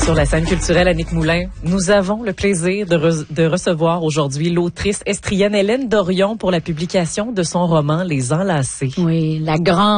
Sur la scène culturelle, Annick Moulin, nous avons le plaisir de recevoir aujourd'hui l'autrice estrienne Hélène Dorion pour la publication de son roman Les Enlacés. Oui, la grande